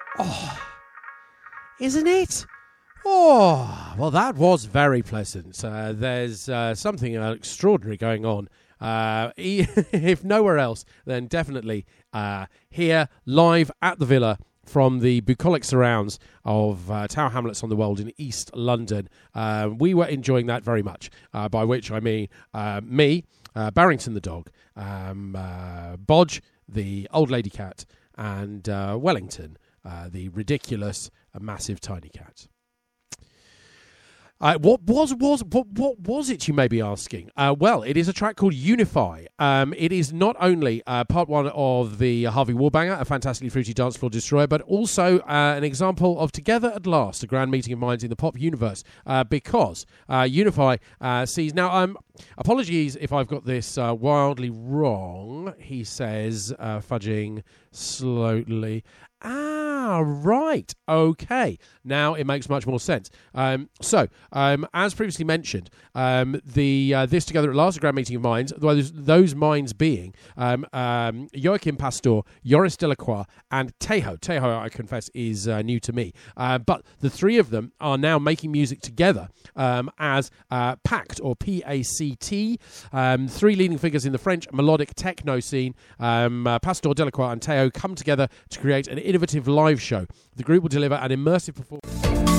Oh, isn't it? Oh, well, that was very pleasant. There's something extraordinary going on. If nowhere else, then definitely here, live at the Villa from the bucolic surrounds of Tower Hamlets on the Wold in East London. We were enjoying that very much, by which I mean me, Barrington the dog, Bodge, the old lady cat, and Wellington, the ridiculous, massive tiny cat. What was it, you may be asking? Well, it is a track called Unify. It is not only part one of the Harvey Warbanger, a fantastically fruity dance floor destroyer, but also an example of Together at Last, a grand meeting of minds in the pop universe, because Unify sees... Now, apologies if I've got this wildly wrong, he says, fudging slowly. Right. Okay. Now it makes much more sense. So, as previously mentioned, this Together at Last, a grand meeting of minds, those minds being Joachim Pastor, Joris Delacroix, and Tejo. Tejo, I confess, is new to me. But the three of them are now making music together as PACT, or P-A-C-T, three leading figures in the French melodic techno scene. Pastor, Delacroix, and Tejo come together to create an innovative live show. The group will deliver an immersive performance.